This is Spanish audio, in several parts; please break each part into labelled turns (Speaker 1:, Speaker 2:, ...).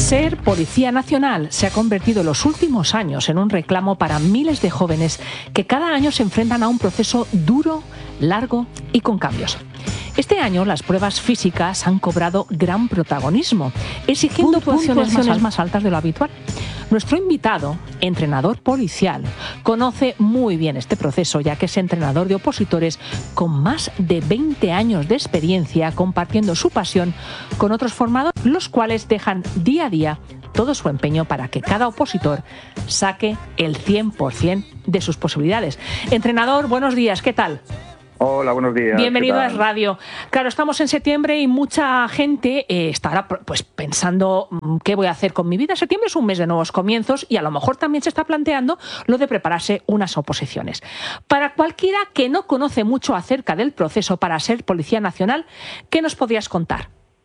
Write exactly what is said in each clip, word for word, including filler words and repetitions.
Speaker 1: Ser policía nacional se ha convertido en los últimos años en un reclamo para miles de jóvenes que cada año se enfrentan a un proceso duro, largo y con cambios. Este año las pruebas físicas han cobrado gran protagonismo, exigiendo puntuaciones más, más altas de lo habitual. Nuestro invitado, entrenador policial, conoce muy bien este proceso, ya que es entrenador de opositores con más de veinte años de experiencia, compartiendo su pasión con otros formadores, los cuales dejan día a día todo su empeño para que cada opositor saque el cien por cien de sus posibilidades. Entrenador, buenos días, ¿qué tal?
Speaker 2: Hola, buenos días.
Speaker 1: Bienvenido a Es Radio. Claro, estamos en septiembre y mucha gente eh, estará pues pensando qué voy a hacer con mi vida. Septiembre es un mes de nuevos comienzos y a lo mejor también se está planteando lo de prepararse unas oposiciones. Para cualquiera que no conoce mucho acerca del proceso para ser Policía Nacional, ¿qué nos podrías contar?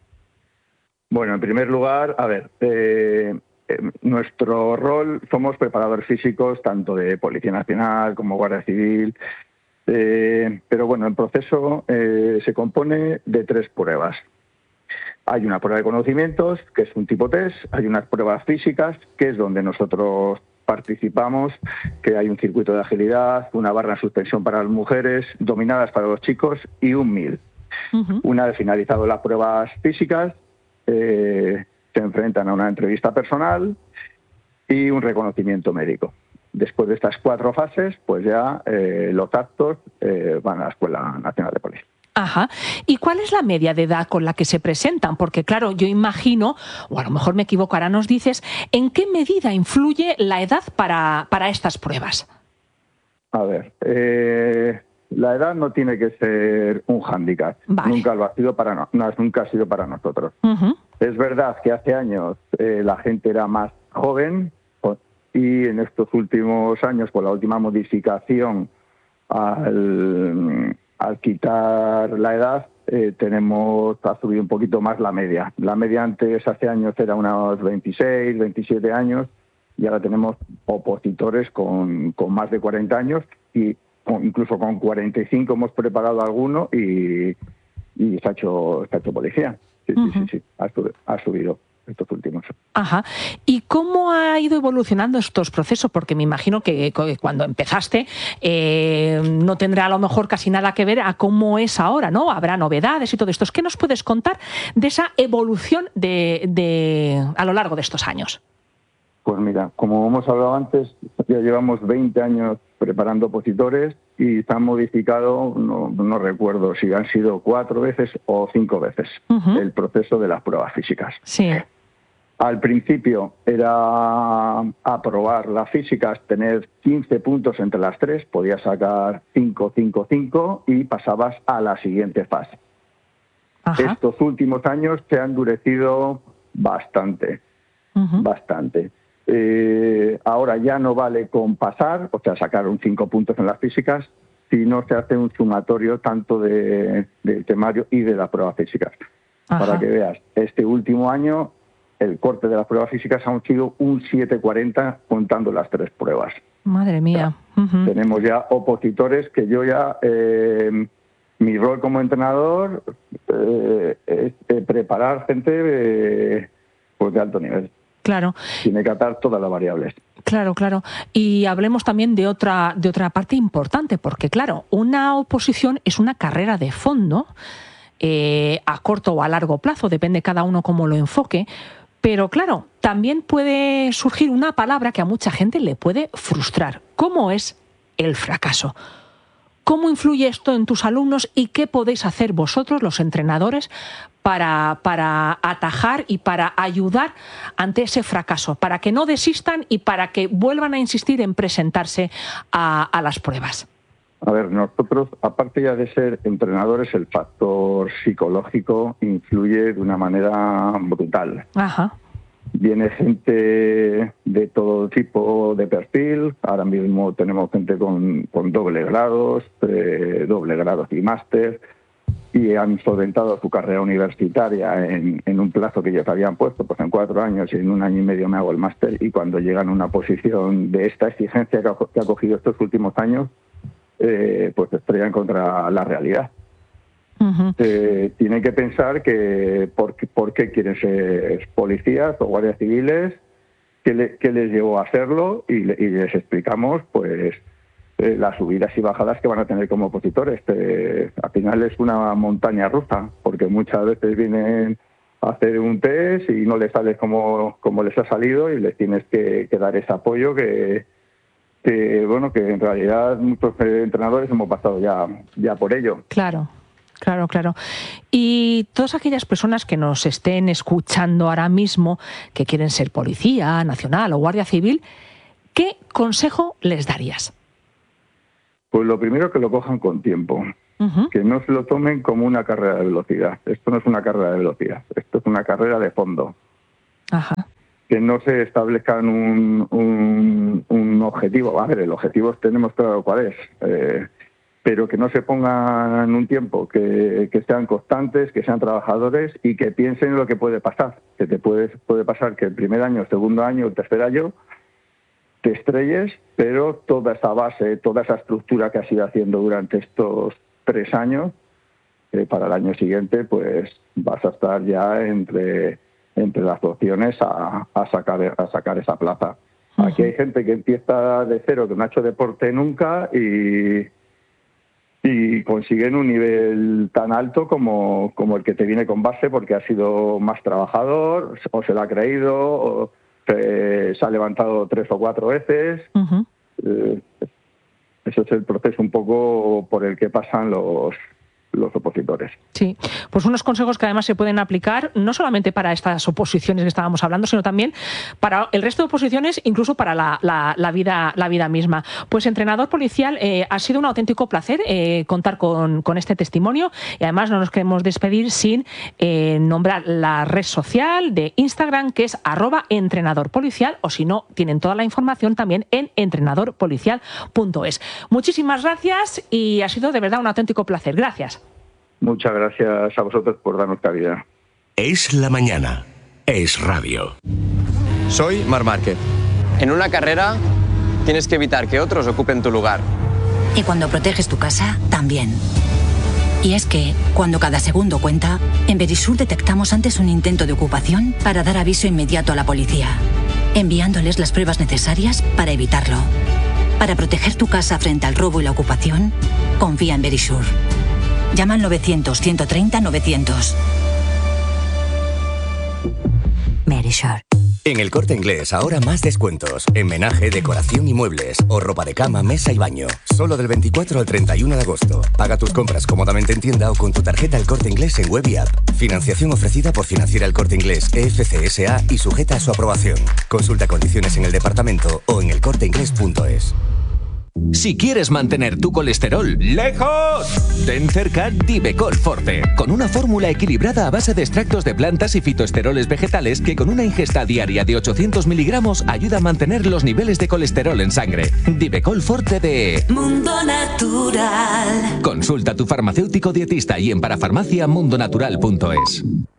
Speaker 2: Bueno, en primer lugar, a ver, eh, eh, nuestro rol, somos preparadores físicos tanto de Policía Nacional como Guardia Civil. Eh, pero bueno, el proceso eh, se compone de tres pruebas. Hay una prueba de conocimientos, que es un tipo test, hay unas pruebas físicas, que es donde nosotros participamos, que hay un circuito de agilidad, una barra en suspensión para las mujeres, dominadas para los chicos y un mil. Uh-huh. Una vez finalizado las pruebas físicas, eh, se enfrentan a una entrevista personal y un reconocimiento médico. Después de estas cuatro fases, pues ya eh, los actos eh, van a la Escuela Nacional de Policía.
Speaker 1: Ajá. ¿Y cuál es la media de edad con la que se presentan? Porque claro, yo imagino, o a lo mejor me equivoco, ahora nos dices, ¿en qué medida influye la edad para, para estas pruebas?
Speaker 2: A ver, eh, la edad no tiene que ser un hándicap. Vale. Nunca lo ha sido para no, no, nunca ha sido para nosotros. Uh-huh. Es verdad que hace años eh, la gente era más joven. Y en estos últimos años, con la última modificación al, al quitar la edad, eh, tenemos ha subido un poquito más la media. La media antes, hace años, era unos veintiséis, veintisiete años, y ahora tenemos opositores con, con más de cuarenta años, y con, incluso con cuarenta y cinco hemos preparado alguno y, y se ha hecho, se ha hecho policía. Sí, uh-huh. sí, sí, sí, ha subido. Ha subido. Estos últimos.
Speaker 1: Ajá. ¿Y cómo ha ido evolucionando estos procesos? Porque me imagino que cuando empezaste eh, no tendrá a lo mejor casi nada que ver a cómo es ahora, ¿no? Habrá novedades y todo esto. ¿Qué nos puedes contar de esa evolución de, de, a lo largo de estos años?
Speaker 2: Pues mira, como hemos hablado antes, ya llevamos veinte años preparando opositores y se han modificado, no, no recuerdo si han sido cuatro veces o cinco veces uh-huh. el proceso de las pruebas físicas.
Speaker 1: Sí.
Speaker 2: Al principio era aprobar las físicas, tener quince puntos entre las tres, podías sacar cinco, cinco, cinco y pasabas a la siguiente fase. Ajá. Estos últimos años se ha endurecido bastante, uh-huh. bastante. Eh, ahora ya no vale con pasar, o sea, sacar un cinco puntos en las físicas, sino se hace un sumatorio tanto de, del temario y de las pruebas físicas. Ajá. Para que veas, este último año el corte de las pruebas físicas ha sido un siete cuarenta contando las tres pruebas.
Speaker 1: Madre mía.
Speaker 2: O sea, uh-huh. Tenemos ya opositores que yo ya, eh, mi rol como entrenador eh, es eh, preparar gente eh, pues de alto nivel.
Speaker 1: Claro.
Speaker 2: Tiene que atar todas las variables.
Speaker 1: Claro, claro. Y hablemos también de otra, de otra parte importante, porque claro, una oposición es una carrera de fondo, eh, a corto o a largo plazo, depende cada uno cómo lo enfoque. Pero claro, también puede surgir una palabra que a mucha gente le puede frustrar. ¿Cómo es el fracaso? ¿Cómo influye esto en tus alumnos y qué podéis hacer vosotros, los entrenadores, para, para atajar y para ayudar ante ese fracaso, para que no desistan y para que vuelvan a insistir en presentarse a, a las pruebas?
Speaker 2: A ver, nosotros, aparte ya de ser entrenadores, el factor psicológico influye de una manera brutal.
Speaker 1: Ajá.
Speaker 2: Viene gente de todo tipo de perfil. Ahora mismo tenemos gente con, con doble grados, eh, doble grados y máster, y han solventado su carrera universitaria en, en un plazo que ellos habían puesto, pues en cuatro años, y en un año y medio me hago el máster, y cuando llegan a una posición de esta exigencia que ha, que ha cogido estos últimos años, Eh, pues estrellan contra la realidad. Uh-huh. Eh, tienen que pensar que por, por qué quieren ser policías o guardias civiles, qué, le, qué les llevó a hacerlo, y, le, y les explicamos pues eh, las subidas y bajadas que van a tener como opositores. Eh, al final es una montaña rusa, porque muchas veces vienen a hacer un test y no les sale como, como les ha salido, y les tienes que, que dar ese apoyo que, que bueno que en realidad muchos entrenadores hemos pasado ya, ya por ello.
Speaker 1: Claro. Claro, claro. Y todas aquellas personas que nos estén escuchando ahora mismo, que quieren ser policía nacional o guardia civil, ¿qué consejo les darías?
Speaker 2: Pues lo primero, que lo cojan con tiempo. Uh-huh. Que no se lo tomen como una carrera de velocidad. Esto no es una carrera de velocidad, esto es una carrera de fondo. Ajá. Que no se establezcan un, un, un objetivo. A ver, el objetivo tenemos claro cuál es. Eh, pero que no se pongan un tiempo, que, que sean constantes, que sean trabajadores y que piensen en lo que puede pasar. Que te puede, puede pasar que el primer año, el segundo año, el tercer año te estrelles, pero toda esa base, toda esa estructura que has ido haciendo durante estos tres años, eh, para el año siguiente pues vas a estar ya entre, entre las opciones a, a, sacar, a sacar esa plaza. Uh-huh. Aquí hay gente que empieza de cero, que no ha hecho deporte nunca y... y consiguen un nivel tan alto como, como el que te viene con base, porque ha sido más trabajador, o se lo ha creído, o se, se ha levantado tres o cuatro veces. Uh-huh. Eh, eso es el proceso un poco por el que pasan los, los opositores.
Speaker 1: Sí, pues unos consejos que además se pueden aplicar no solamente para estas oposiciones que estábamos hablando, sino también para el resto de oposiciones, incluso para la, la, la, vida, la vida misma. Pues entrenador policial, eh, ha sido un auténtico placer eh, contar con, con este testimonio, y además no nos queremos despedir sin eh, nombrar la red social de Instagram, que es arroba entrenador policial, o si no, tienen toda la información también en entrenador policial punto es. Muchísimas gracias y ha sido de verdad un auténtico placer. Gracias.
Speaker 2: Muchas gracias a vosotros por darnos cabida.
Speaker 3: Es la mañana. Es radio.
Speaker 4: Soy Marc Márquez. En una carrera tienes que evitar que otros ocupen tu lugar.
Speaker 5: Y cuando proteges tu casa, también. Y es que, cuando cada segundo cuenta, en Verisur detectamos antes un intento de ocupación para dar aviso inmediato a la policía, enviándoles las pruebas necesarias para evitarlo. Para proteger tu casa frente al robo y la ocupación, confía en Verisur. Llama al novecientos, ciento treinta, novecientos. Verisur.
Speaker 3: En El Corte Inglés, ahora más descuentos. En menaje, decoración y muebles. O ropa de cama, mesa y baño. Solo del veinticuatro al treinta y uno de agosto. Paga tus compras cómodamente en tienda o con tu tarjeta El Corte Inglés en web y app. Financiación ofrecida por Financiera El Corte Inglés E F C S A y sujeta a su aprobación. Consulta condiciones en el departamento o en el corte inglés punto es.
Speaker 6: Si quieres mantener tu colesterol lejos, ten cerca Divecol Forte, con una fórmula equilibrada a base de extractos de plantas y fitoesteroles vegetales que con una ingesta diaria de ochocientos miligramos ayuda a mantener los niveles de colesterol en sangre. Divecol Forte de
Speaker 7: Mundo Natural.
Speaker 6: Consulta a tu farmacéutico dietista y en parafarmacia mundo natural punto es.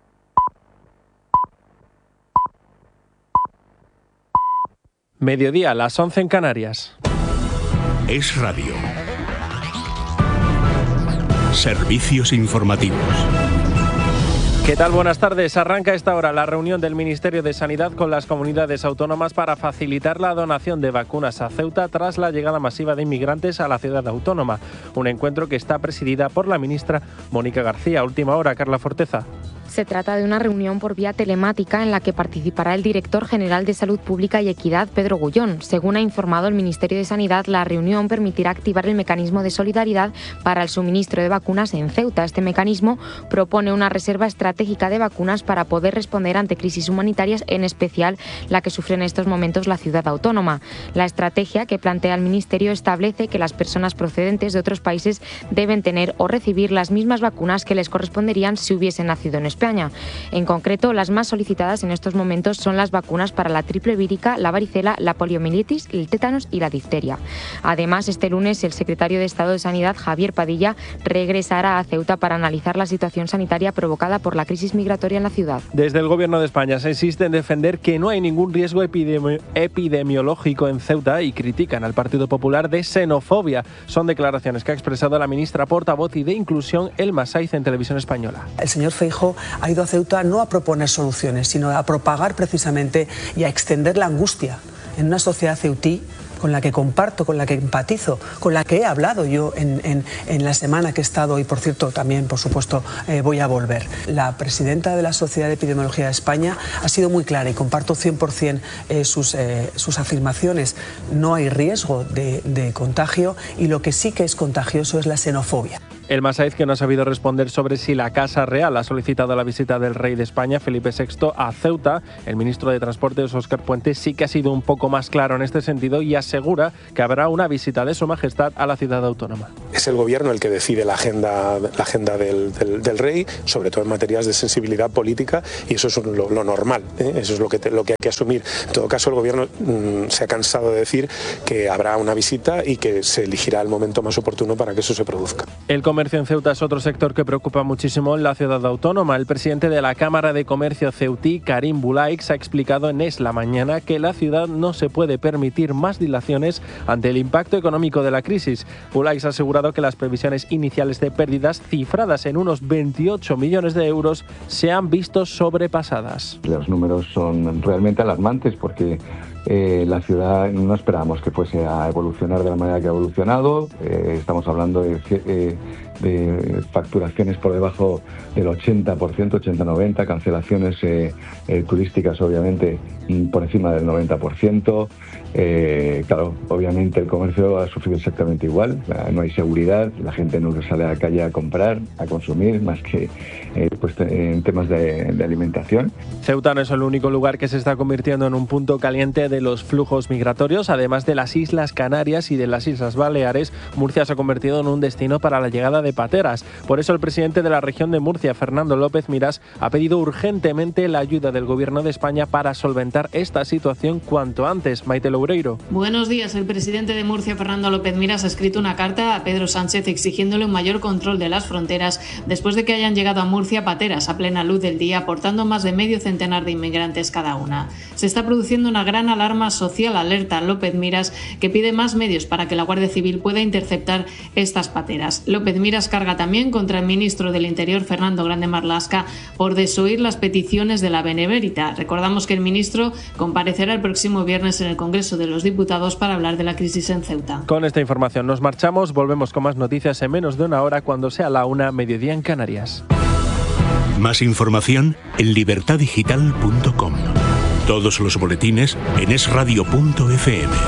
Speaker 8: Mediodía, las once en Canarias.
Speaker 3: Es radio. Servicios informativos.
Speaker 8: ¿Qué tal? Buenas tardes. Arranca a esta hora la reunión del Ministerio de Sanidad con las comunidades autónomas para facilitar la donación de vacunas a Ceuta tras la llegada masiva de inmigrantes a la ciudad autónoma. Un encuentro que está presidida por la ministra Mónica García. Última hora, Carla Forteza.
Speaker 9: Se trata de una reunión por vía telemática en la que participará el director general de Salud Pública y Equidad, Pedro Gullón. Según ha informado el Ministerio de Sanidad, la reunión permitirá activar el mecanismo de solidaridad para el suministro de vacunas en Ceuta. Este mecanismo propone una reserva estratégica de vacunas para poder responder ante crisis humanitarias, en especial la que sufre en estos momentos la ciudad autónoma. La estrategia que plantea el Ministerio establece que las personas procedentes de otros países deben tener o recibir las mismas vacunas que les corresponderían si hubiesen nacido en España. España. En concreto, las más solicitadas en estos momentos son las vacunas para la triple vírica, la varicela, la poliomielitis, el tétanos y la difteria. Además, este lunes el secretario de Estado de Sanidad, Javier Padilla, regresará a Ceuta para analizar la situación sanitaria provocada por la crisis migratoria en la ciudad.
Speaker 8: Desde el Gobierno de España se insiste en defender que no hay ningún riesgo epidemi- epidemiológico en Ceuta y critican al Partido Popular de xenofobia. Son declaraciones que ha expresado la ministra portavoz y de Inclusión, Elma Saiz, en Televisión Española.
Speaker 10: El señor Feijóo ha ido a Ceuta no a proponer soluciones, sino a propagar precisamente y a extender la angustia en una sociedad ceutí con la que comparto, con la que empatizo, con la que he hablado yo en, en, en la semana que he estado y, por cierto, también, por supuesto, eh, voy a volver. La presidenta de la Sociedad de Epidemiología de España ha sido muy clara y comparto cien por cien eh, sus, eh, sus afirmaciones. No hay riesgo de, de contagio y lo que sí que es contagioso es la xenofobia.
Speaker 8: Elma Saiz, que no ha sabido responder sobre si la Casa Real ha solicitado la visita del rey de España, Felipe sexto, a Ceuta. El ministro de Transportes, Óscar Puente, sí que ha sido un poco más claro en este sentido y asegura que habrá una visita de Su Majestad a la ciudad autónoma.
Speaker 11: Es el gobierno el que decide la agenda, la agenda del, del, del rey, sobre todo en materias de sensibilidad política, y eso es lo, lo normal, ¿eh? Eso es lo que, te, lo que hay que asumir. En todo caso, el gobierno mmm, se ha cansado de decir que habrá una visita y que se elegirá el momento más oportuno para que eso se produzca.
Speaker 8: El comercio en Ceuta es otro sector que preocupa muchísimo en la ciudad autónoma. El presidente de la Cámara de Comercio ceutí, Karim Bulaix, ha explicado en Es la Mañana que la ciudad no se puede permitir más dilaciones ante el impacto económico de la crisis. Bulaix ha asegurado que las previsiones iniciales de pérdidas, cifradas en unos veintiocho millones de euros, se han visto sobrepasadas.
Speaker 12: Los números son realmente alarmantes porque Eh, la ciudad no esperábamos que fuese a evolucionar de la manera que ha evolucionado. Eh, estamos hablando de, eh, de facturaciones por debajo del ochenta por ciento, ochenta noventa, cancelaciones eh, eh, turísticas obviamente por encima del noventa por ciento. Eh, claro, obviamente el comercio ha sufrido exactamente igual. No hay seguridad, la gente no sale a la calle a comprar, a consumir, más que eh, pues, en temas de, de alimentación.
Speaker 8: Ceuta no es el único lugar que se está convirtiendo en un punto caliente de los flujos migratorios. Además de las Islas Canarias y de las Islas Baleares, Murcia se ha convertido en un destino para la llegada de pateras. Por eso el presidente de la región de Murcia, Fernando López Miras, ha pedido urgentemente la ayuda del Gobierno de España para solventar esta situación cuanto antes. Maite Loureiro.
Speaker 13: Buenos días. El presidente de Murcia, Fernando López Miras, ha escrito una carta a Pedro Sánchez exigiéndole un mayor control de las fronteras después de que hayan llegado a Murcia pateras a plena luz del día, aportando más de medio centenar de inmigrantes cada una. Se está produciendo una gran alarma social, alerta López Miras, que pide más medios para que la Guardia Civil pueda interceptar estas pateras. López Miras carga también contra el ministro del Interior, Fernando Grande Marlaska, por desoír las peticiones de la Benemérita. Recordamos que el ministro comparecerá el próximo viernes en el Congreso de los Diputados para hablar de la crisis en Ceuta.
Speaker 8: Con esta información nos marchamos, volvemos con más noticias en menos de una hora cuando sea la una, mediodía en Canarias.
Speaker 14: Más información en libertad digital punto com. Todos los boletines en es radio punto efe eme.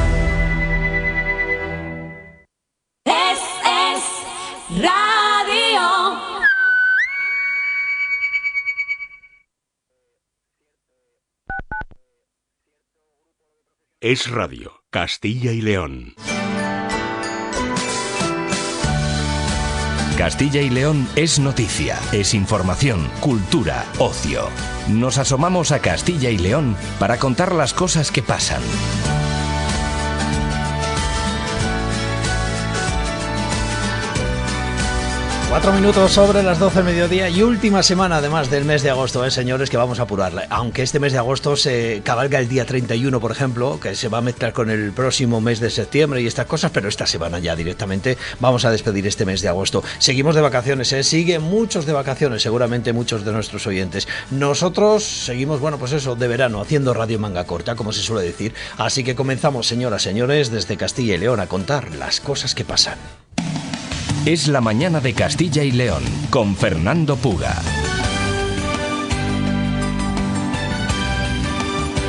Speaker 7: Es, es radio.
Speaker 14: Es Radio, Castilla y León.
Speaker 3: Castilla y León es noticia, es información, cultura, ocio. Nos asomamos a Castilla y León para contar las cosas que pasan.
Speaker 15: Cuatro minutos sobre las doce del mediodía y última semana además del mes de agosto, ¿eh, señores? Que vamos a apurarle. Aunque este mes de agosto se cabalga el día treinta y uno, por ejemplo, que se va a mezclar con el próximo mes de septiembre y estas cosas, pero esta semana ya directamente vamos a despedir este mes de agosto. Seguimos de vacaciones, ¿eh? Siguen muchos de vacaciones, seguramente muchos de nuestros oyentes. Nosotros seguimos, bueno, pues eso, de verano, haciendo radio manga corta, como se suele decir. Así que comenzamos, señoras, señores, desde Castilla y León a contar las cosas que pasan.
Speaker 3: Es la mañana de Castilla y León, con Fernando Puga.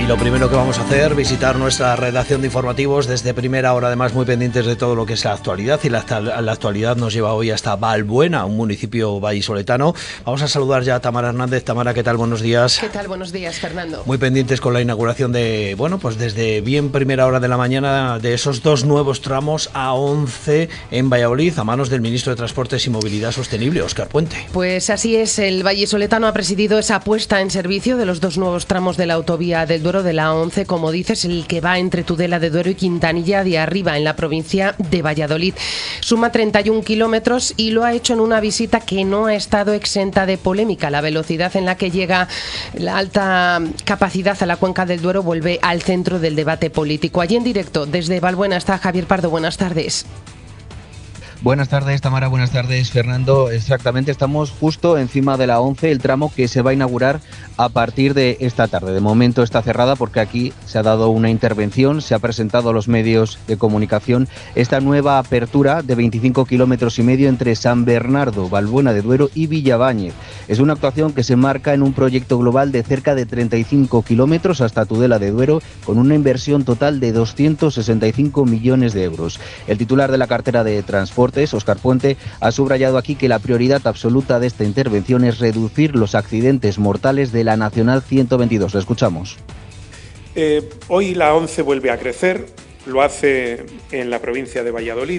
Speaker 15: Y lo primero que vamos a hacer, visitar nuestra redacción de informativos desde primera hora, además muy pendientes de todo lo que es la actualidad. Y la, la actualidad nos lleva hoy hasta Valbuena, un municipio vallisoletano. Vamos a saludar ya a Tamara Hernández. Tamara, ¿qué tal? Buenos días.
Speaker 16: ¿Qué tal? Buenos días, Fernando.
Speaker 15: Muy pendientes con la inauguración de, bueno, pues desde bien primera hora de la mañana, de esos dos nuevos tramos A once en Valladolid, a manos del ministro de Transportes y Movilidad Sostenible, Óscar Puente.
Speaker 16: Pues así es, el vallisoletano ha presidido esa puesta en servicio de los dos nuevos tramos de la autovía del Duero, de la A once, como dices, el que va entre Tudela de Duero y Quintanilla de Arriba, en la provincia de Valladolid. Suma treinta y un kilómetros y lo ha hecho en una visita que no ha estado exenta de polémica. La velocidad en la que llega la alta capacidad a la cuenca del Duero vuelve al centro del debate político. Allí en directo, desde Valbuena, está Javier Pardo. Buenas tardes.
Speaker 17: Buenas tardes, Tamara. Buenas tardes, Fernando. Exactamente, estamos justo encima de la A once, el tramo que se va a inaugurar a partir de esta tarde. De momento está cerrada porque aquí se ha dado una intervención, se ha presentado a los medios de comunicación esta nueva apertura de veinticinco kilómetros y medio entre San Bernardo, Valbuena de Duero y Villabáñez. Es una actuación que se marca en un proyecto global de cerca de treinta y cinco kilómetros hasta Tudela de Duero, con una inversión total de doscientos sesenta y cinco millones de euros. El titular de la cartera de Transporte, Óscar Puente, ha subrayado aquí que la prioridad absoluta de esta intervención es reducir los accidentes mortales de la Nacional ciento veintidós. Lo escuchamos.
Speaker 11: Eh, hoy la A once vuelve a crecer, lo hace en la provincia de Valladolid.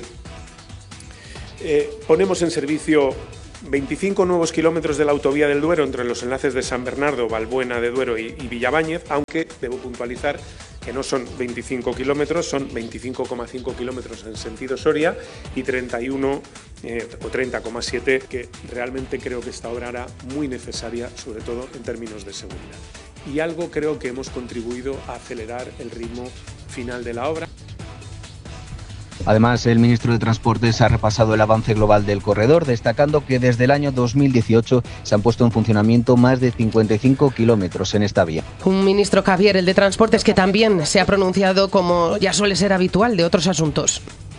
Speaker 11: Eh, ponemos en servicio veinticinco nuevos kilómetros de la autovía del Duero entre los enlaces de San Bernardo, Valbuena de Duero y, y Villabáñez, aunque debo puntualizar que no son veinticinco kilómetros, son veinticinco coma cinco kilómetros en sentido Soria y treinta y uno eh, o treinta coma siete, que realmente creo que esta obra era muy necesaria, sobre todo en términos de seguridad. Y algo creo que hemos contribuido a acelerar el ritmo final de la obra.
Speaker 17: Además, el ministro de Transportes ha repasado el avance global del corredor, destacando que desde el año dos mil dieciocho se han puesto en funcionamiento más de cincuenta y cinco kilómetros en esta vía.
Speaker 16: Un ministro, Javier, el de Transportes, que también se ha pronunciado, como ya suele ser habitual, de otros asuntos.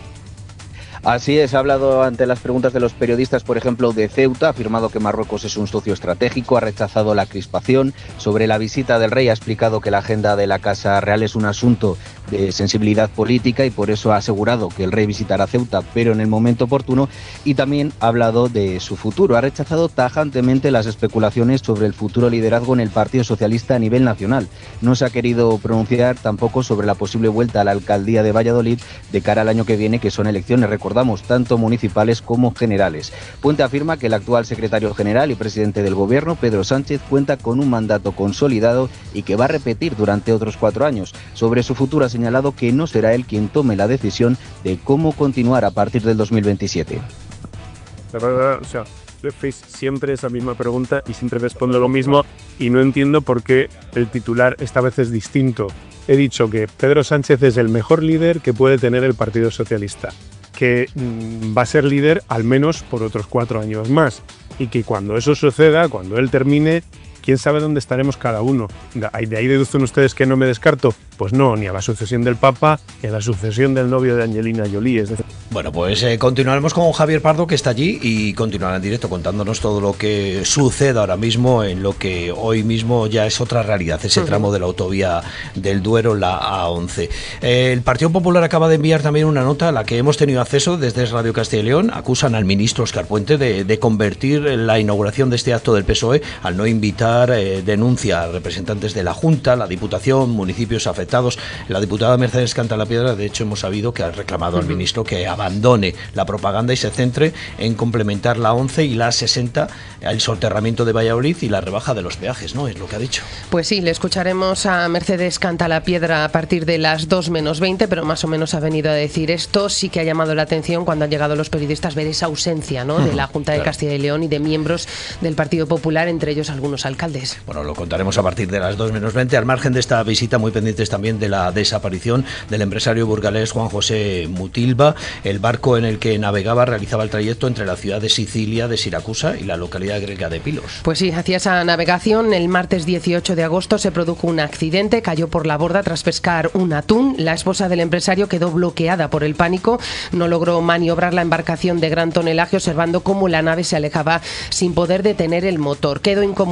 Speaker 17: Así es, ha hablado ante las preguntas de los periodistas, por ejemplo, de Ceuta, ha afirmado que Marruecos es un socio estratégico, ha rechazado la crispación. Sobre la visita del rey ha explicado que la agenda de la Casa Real es un asunto de sensibilidad política y por eso ha asegurado que el rey visitará Ceuta, pero en el momento oportuno, y también ha hablado de su futuro. Ha rechazado tajantemente las especulaciones sobre el futuro liderazgo en el Partido Socialista a nivel nacional. No se ha querido pronunciar tampoco sobre la posible vuelta a la alcaldía de Valladolid de cara al año que viene, que son elecciones, recordamos, tanto municipales como generales. Puente afirma que el actual secretario general y presidente del gobierno, Pedro Sánchez, cuenta con un mandato consolidado y que va a repetir durante otros cuatro años. Sobre su futuro ha señalado que no será él quien tome la decisión de cómo continuar a partir del dos mil veintisiete.
Speaker 18: La verdad, o sea, le hacéis siempre esa misma pregunta y siempre respondo lo mismo y no entiendo por qué el titular esta vez es distinto. He dicho que Pedro Sánchez es el mejor líder que puede tener el Partido Socialista, que mmm, va a ser líder al menos por otros cuatro años más y que cuando eso suceda, cuando él termine, quién sabe dónde estaremos cada uno. ¿De ahí deducen ustedes que no me descarto? Pues no, ni a la sucesión del Papa, ni a la sucesión del novio de Angelina Jolie. Es decir...
Speaker 15: Bueno, pues eh, continuaremos con Javier Pardo, que está allí, y continuará en directo contándonos todo lo que sucede ahora mismo en lo que hoy mismo ya es otra realidad, ese uh-huh. tramo de la autovía del Duero, la A once. Eh, el Partido Popular acaba de enviar también una nota a la que hemos tenido acceso desde Radio Castilla y León. Acusan al ministro Óscar Puente de, de convertir la inauguración de este acto del P S O E al no invitar eh, denuncia a representantes de la Junta, la Diputación, municipios afectados. La diputada Mercedes Cantalapiedra, de hecho, hemos sabido que ha reclamado uh-huh. al ministro que abandone la propaganda y se centre en complementar la once y la sesenta, el soterramiento de Valladolid y la rebaja de los peajes, ¿no? Es lo que ha dicho.
Speaker 16: Pues sí, le escucharemos a Mercedes Cantalapiedra a partir de las dos menos veinte, pero más o menos ha venido a decir esto. Sí que ha llamado la atención cuando han llegado los periodistas ver esa ausencia, ¿no? de la Junta de claro. Castilla y León y de miembros del Partido Popular, entre ellos algunos alcaldes.
Speaker 15: Bueno, lo contaremos a partir de las dos menos veinte. Al margen de esta visita, muy pendientes también de la desaparición del empresario burgalés Juan José Mutilva. El barco en el que navegaba realizaba el trayecto entre la ciudad de Sicilia de Siracusa y la localidad griega de Pilos.
Speaker 16: Pues sí, hacía esa navegación. El martes dieciocho de agosto se produjo un accidente, cayó por la borda tras pescar un atún. La esposa del empresario quedó bloqueada por el pánico, no logró maniobrar la embarcación de gran tonelaje, observando cómo la nave se alejaba sin poder detener el motor. Quedó incomunicada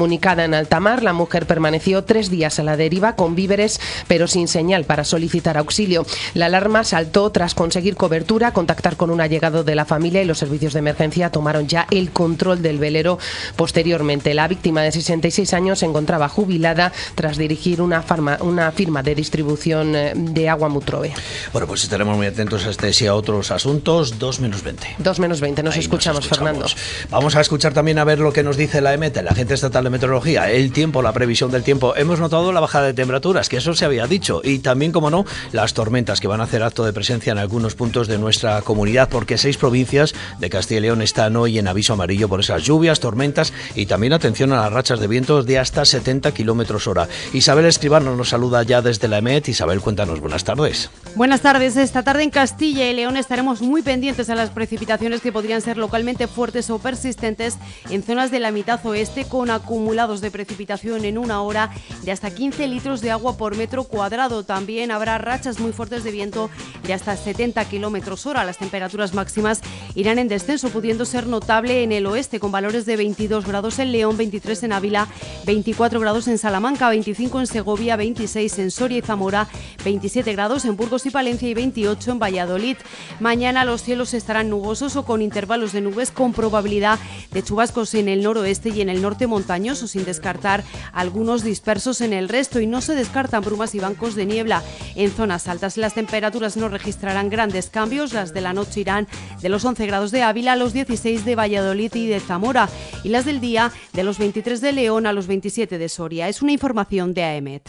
Speaker 16: mañana en alta mar. La mujer permaneció tres días a la deriva con víveres, pero sin señal para solicitar auxilio. La alarma saltó tras conseguir cobertura, contactar con un allegado de la familia y los servicios de emergencia tomaron ya el control del velero posteriormente. La víctima de sesenta y seis años se encontraba jubilada tras dirigir una, farma, una firma de distribución de agua Mutrove.
Speaker 15: Bueno, pues estaremos muy atentos a este y a otros asuntos. dos menos veinte.
Speaker 16: dos menos veinte, nos, escuchamos,
Speaker 15: nos escuchamos,
Speaker 16: Fernando.
Speaker 15: Vamos a escuchar también a ver lo que nos dice la E M E T, la Agencia Estatal de Meteorología, el tiempo, la previsión del tiempo. Hemos notado la bajada de temperaturas, que eso se había dicho, y también, como no, las tormentas que van a hacer acto de presencia en algunos puntos de nuestra comunidad, porque seis provincias de Castilla y León están hoy en aviso amarillo por esas lluvias, tormentas y también atención a las rachas de vientos de hasta setenta kilómetros hora. Isabel Escribano nos saluda ya desde la E M E T. Isabel, cuéntanos, buenas tardes.
Speaker 19: Buenas tardes. Esta tarde en Castilla y León estaremos muy pendientes a las precipitaciones que podrían ser localmente fuertes o persistentes en zonas de la mitad oeste, con acumulados de precipitación en una hora de hasta quince litros de agua por metro cuadrado. También habrá rachas muy fuertes de viento de hasta setenta kilómetros hora. Las temperaturas máximas irán en descenso, pudiendo ser notable en el oeste, con valores de veintidós grados en León, veintitrés en Ávila, veinticuatro grados en Salamanca, veinticinco en Segovia, veintiséis en Soria y Zamora, veintisiete grados en Burgos y Palencia y veintiocho en Valladolid. Mañana los cielos estarán nubosos o con intervalos de nubes, con probabilidad de chubascos en el noroeste y en el norte montañoso, sin descartar algunos dispersos en el resto, y no se descartan brumas y bancos de niebla en zonas altas. Las temperaturas no registrarán grandes cambios, las de la noche irán de los once grados de Ávila a los dieciséis de Valladolid y de Zamora, y las del día de los veintitrés de León a los veintisiete de Soria. Es una información de A E M E T.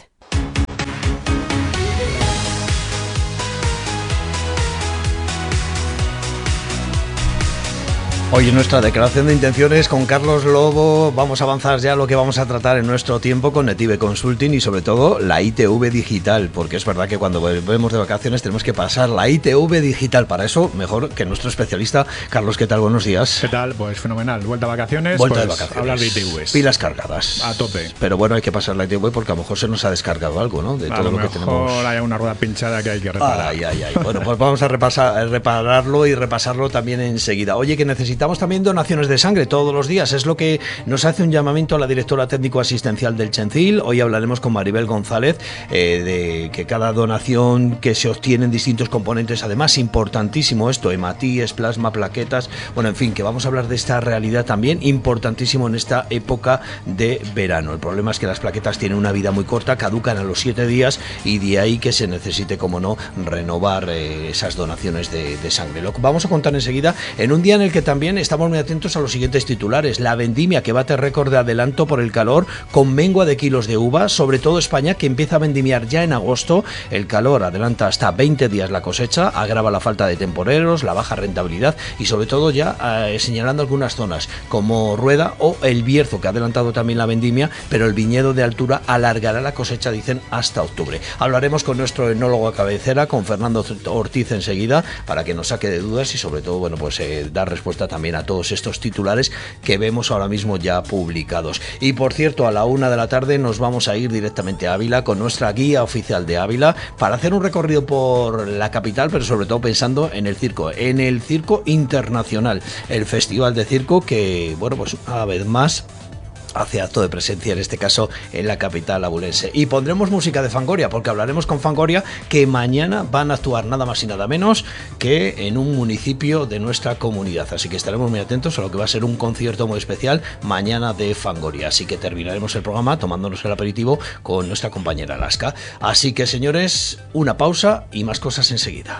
Speaker 15: Hoy en nuestra declaración de intenciones con Carlos Lobo vamos a avanzar ya lo que vamos a tratar en nuestro tiempo con Netive Consulting y sobre todo la I T V digital, porque es verdad que cuando volvemos de vacaciones tenemos que pasar la I T V digital. Para eso, mejor que nuestro especialista. Carlos, ¿qué tal? Buenos días.
Speaker 20: ¿Qué tal? Pues fenomenal. Vuelta a vacaciones.
Speaker 15: Vuelta
Speaker 20: pues
Speaker 15: de vacaciones.
Speaker 20: Hablar de I T Vs.
Speaker 15: Pilas cargadas.
Speaker 20: A tope.
Speaker 15: Pero bueno, hay que pasar la I T V porque a lo mejor se nos ha descargado algo, ¿no? De
Speaker 20: a
Speaker 15: todo
Speaker 20: lo,
Speaker 15: lo que
Speaker 20: mejor
Speaker 15: tenemos.
Speaker 20: Hay una rueda pinchada que hay que reparar.
Speaker 15: Ay, ay, ay. Bueno, pues vamos a repasar, repararlo y repasarlo también enseguida. Oye, que necesitamos también donaciones de sangre todos los días, es lo que nos hace un llamamiento a la directora técnico asistencial del Chencil. Hoy hablaremos con Maribel González eh, de que cada donación que se obtiene en distintos componentes, además importantísimo esto, hematíes, plasma, plaquetas, bueno, en fin, que vamos a hablar de esta realidad también importantísimo en esta época de verano. El problema es que las plaquetas tienen una vida muy corta, caducan a los siete días y de ahí que se necesite, como no, renovar eh, esas donaciones de, de sangre. Lo vamos a contar enseguida en un día en el que también estamos muy atentos a los siguientes titulares. La vendimia que bate récord de adelanto por el calor, con mengua de kilos de uva, sobre todo España, que empieza a vendimiar ya en agosto. El calor adelanta hasta veinte días la cosecha, agrava la falta de temporeros, la baja rentabilidad y sobre todo ya eh, señalando algunas zonas como Rueda o el Bierzo, que ha adelantado también la vendimia, pero el viñedo de altura alargará la cosecha, dicen, hasta octubre. Hablaremos con nuestro enólogo a cabecera, con Fernando Ortiz enseguida, para que nos saque de dudas y sobre todo, bueno, pues eh, dar respuesta también a todos estos titulares que vemos ahora mismo ya publicados. Y por cierto, a la una de la tarde nos vamos a ir directamente a Ávila con nuestra guía oficial de Ávila para hacer un recorrido por la capital, pero sobre todo pensando en el circo, en el Circo Internacional, el festival de circo que, bueno, pues una vez más hace acto de presencia, en este caso en la capital abulense. Y pondremos música de Fangoria, porque hablaremos con Fangoria, que mañana van a actuar nada más y nada menos que en un municipio de nuestra comunidad. Así que estaremos muy atentos a lo que va a ser un concierto muy especial mañana de Fangoria. Así que terminaremos el programa tomándonos el aperitivo con nuestra compañera Alaska. Así que, señores, una pausa y más cosas enseguida.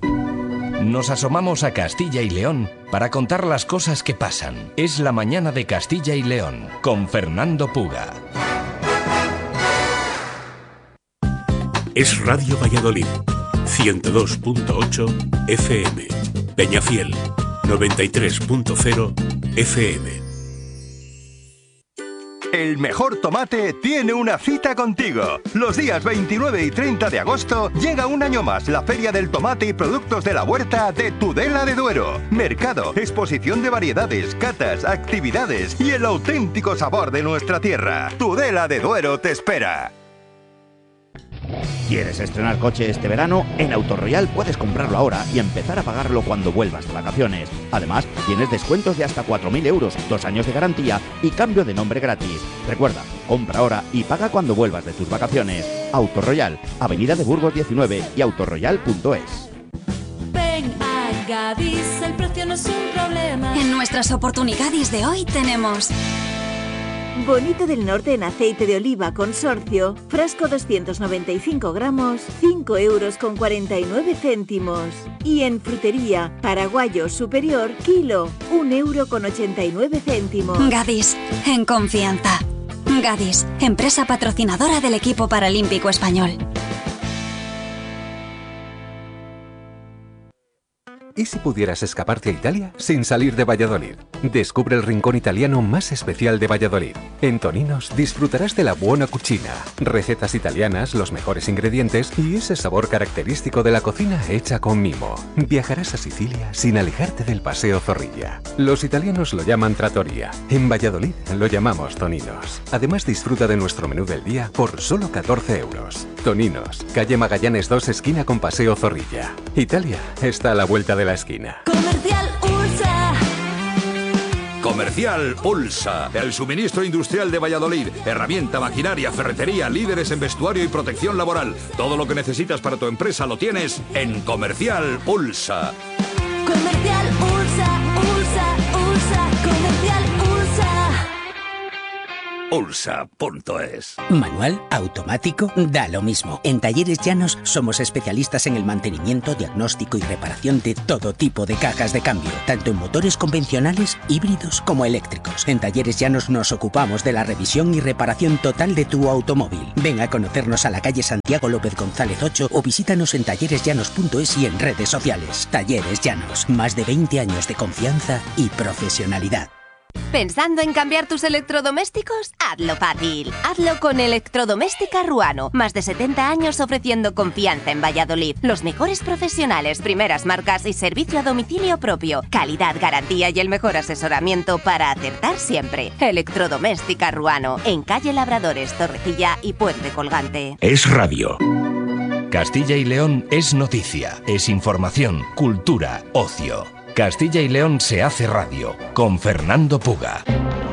Speaker 6: Nos asomamos a Castilla y León para contar las cosas que pasan. Es la mañana de Castilla y León con Fernando Puga.
Speaker 14: Es Radio Valladolid, ciento dos punto ocho F M. Peñafiel, noventa y tres punto cero F M.
Speaker 21: El mejor tomate tiene una cita contigo. Los días veintinueve y treinta de agosto llega un año más la Feria del Tomate y Productos de la Huerta de Tudela de Duero. Mercado, exposición de variedades, catas, actividades y el auténtico sabor de nuestra tierra. Tudela de Duero te espera.
Speaker 1: ¿Quieres estrenar coche este verano? En Autoroyal puedes comprarlo ahora y empezar a pagarlo cuando vuelvas de vacaciones. Además, tienes descuentos de hasta cuatro mil euros, dos años de garantía y cambio de nombre gratis. Recuerda, compra ahora y paga cuando vuelvas de tus vacaciones. Autoroyal, Avenida de Burgos diecinueve y autoroyal punto es.
Speaker 7: Ven a Gadis, el precio no es un problema.
Speaker 22: En nuestras oportunidades de hoy tenemos...
Speaker 23: Bonito del Norte en aceite de oliva consorcio, frasco doscientos noventa y cinco gramos, cinco euros con cuarenta y nueve céntimos. Y en frutería, paraguayo superior, kilo, un euro con ochenta y nueve céntimos.
Speaker 22: Gadis, en confianza. Gadis, empresa patrocinadora del equipo paralímpico español.
Speaker 24: ¿Y si pudieras escaparte a Italia sin salir de Valladolid? Descubre el rincón italiano más especial de Valladolid. En Toninos disfrutarás de la buona cucina, recetas italianas, los mejores ingredientes y ese sabor característico de la cocina hecha con mimo. Viajarás a Sicilia sin alejarte del Paseo Zorrilla. Los italianos lo llaman trattoria. En Valladolid lo llamamos Toninos. Además disfruta de nuestro menú del día por solo catorce euros. Toninos, calle Magallanes dos, esquina con Paseo Zorrilla. Italia está a la vuelta de la esquina.
Speaker 7: Comercial Ursa.
Speaker 25: Comercial Ulsa, el suministro industrial de Valladolid. Herramienta, maquinaria, ferretería, líderes en vestuario y protección laboral. Todo lo que necesitas para tu empresa lo tienes en Comercial Ulsa.
Speaker 7: Comercial Ursa, Ursa, Ursa, Comercial Ursa.
Speaker 25: Ulsa punto es.
Speaker 26: Manual, automático, da lo mismo. En Talleres Llanos somos especialistas en el mantenimiento, diagnóstico y reparación de todo tipo de cajas de cambio, tanto en motores convencionales, híbridos como eléctricos. En Talleres Llanos nos ocupamos de la revisión y reparación total de tu automóvil. Ven a conocernos a la calle Santiago López González ocho o visítanos en talleres llanos punto es y en redes sociales. Talleres Llanos, más de veinte años de confianza y profesionalidad.
Speaker 27: ¿Pensando en cambiar tus electrodomésticos? Hazlo fácil. Hazlo con Electrodoméstica Ruano. Más de setenta años ofreciendo confianza en Valladolid. Los mejores profesionales, primeras marcas y servicio a domicilio propio. Calidad, garantía y el mejor asesoramiento para acertar siempre. Electrodoméstica Ruano. En calle Labradores, Torrecilla y Puente Colgante.
Speaker 14: Es radio. Castilla y León es noticia, es información, cultura, ocio. Castilla y León se hace radio con Fernando Puga.